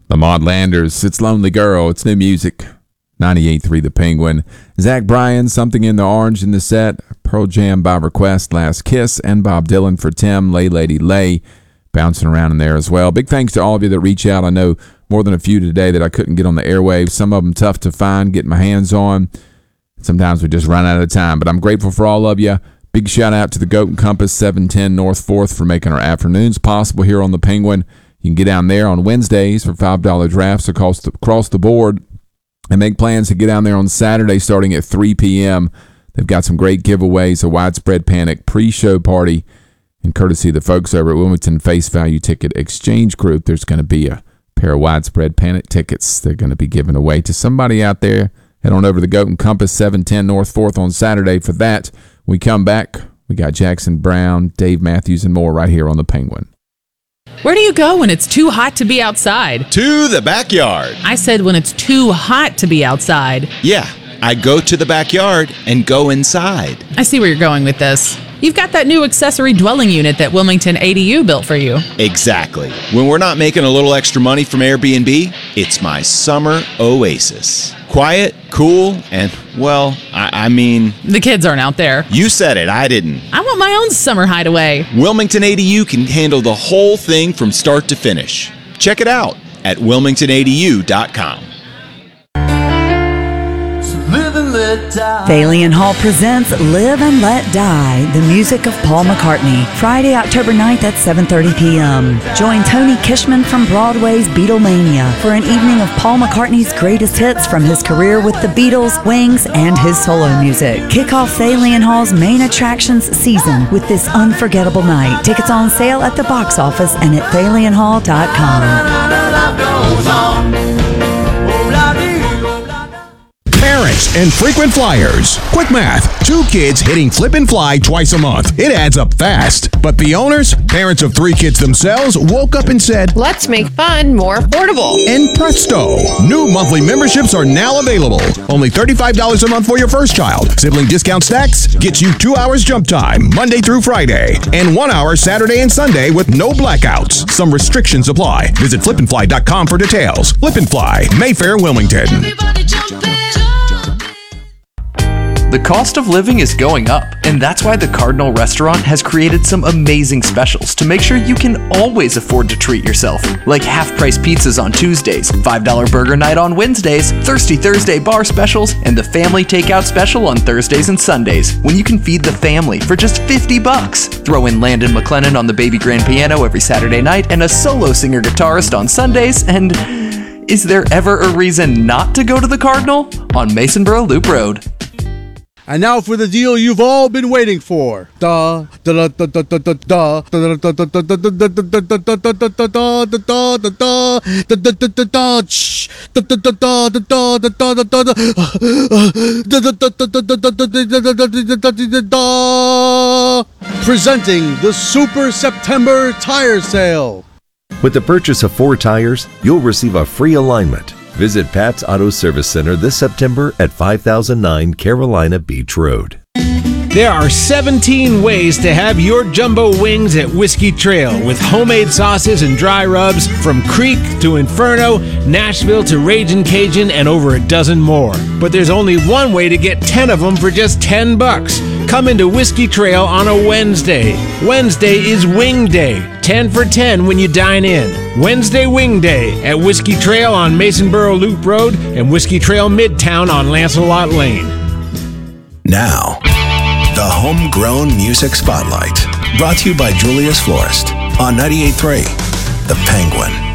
The Maud Landers, It's Lonely Girl. It's new music. 98.3 The Penguin. Zach Bryan, Something in the Orange in the set. Pearl Jam by request, Last Kiss. And Bob Dylan for Tim, Lay Lady Lay. Bouncing around in there as well. Big thanks to all of you that reach out. I know more than a few today that I couldn't get on the airwaves. Some of them tough to find, get my hands on. Sometimes we just run out of time. But I'm grateful for all of you. Big shout out to the Goat and Compass 710 North 4th for making our afternoons possible here on the Penguin. You can get down there on Wednesdays for $5 drafts across the board and make plans to get down there on Saturday starting at 3 p.m. They've got some great giveaways, a Widespread Panic pre-show party, and courtesy of the folks over at Wilmington Face Value Ticket Exchange Group, there's going to be a pair of Widespread Panic tickets they're going to be giving away to somebody out there. Head on over to the Goat and Compass 710 North 4th on Saturday for that. When we come back, we got Jackson Brown, Dave Matthews, and more right here on the Penguin. Where do you go when it's too hot to be outside? To the backyard. I said when it's too hot to be outside. Yeah, I go to the backyard and go inside. I see where you're going with this. You've got that new accessory dwelling unit that Wilmington ADU built for you. Exactly. When we're not making a little extra money from Airbnb, it's my summer oasis. Quiet, cool, and, well, I mean... The kids aren't out there. You said it, I didn't. I want my own summer hideaway. Wilmington ADU can handle the whole thing from start to finish. Check it out at wilmingtonadu.com. Thalian Hall presents Live and Let Die, the music of Paul McCartney, Friday, October 9th at 7:30 p.m. Join Tony Kishman from Broadway's Beatlemania for an evening of Paul McCartney's greatest hits from his career with the Beatles, Wings, and his solo music. Kick off Thalian Hall's main attractions season with this unforgettable night. Tickets on sale at the box office and at thalianhall.com. Parents and frequent flyers. Quick math. 2 kids hitting Flip and Fly twice a month. It adds up fast. But the owners, parents of 3 kids themselves, woke up and said, let's make fun more affordable. And presto, new monthly memberships are now available. Only $35 a month for your first child. Sibling discount stacks gets you 2 hours jump time, Monday through Friday, and 1 hour Saturday and Sunday with no blackouts. Some restrictions apply. Visit flipandfly.com for details. Flip and Fly, Mayfair, Wilmington. Everybody jump in. The cost of living is going up, and that's why the Cardinal Restaurant has created some amazing specials to make sure you can always afford to treat yourself. Like half-price pizzas on Tuesdays, $5 burger night on Wednesdays, Thirsty Thursday bar specials, and the family takeout special on Thursdays and Sundays, when you can feed the family for just $50. Throw in Landon McLennan on the baby grand piano every Saturday night, and a solo singer-guitarist on Sundays, and... is there ever a reason not to go to the Cardinal? On Masonboro Loop Road. And now for the deal you've all been waiting for. Presenting the Super September Tire Sale. With the purchase of 4 tires, you'll receive a free alignment. Visit Pat's Auto Service Center this September at 5009 Carolina Beach Road. There are 17 ways to have your jumbo wings at Whiskey Trail with homemade sauces and dry rubs from Creek to Inferno, Nashville to Ragin' Cajun, and over a dozen more. But there's only one way to get 10 of them for just $10. Come into Whiskey Trail on a Wednesday. Wednesday is Wing Day. 10 for 10 when you dine in. Wednesday Wing Day at Whiskey Trail on Masonboro Loop Road and Whiskey Trail Midtown on Lancelot Lane. Now, the Homegrown Music Spotlight. Brought to you by Julius Florist on 98.3 The Penguin.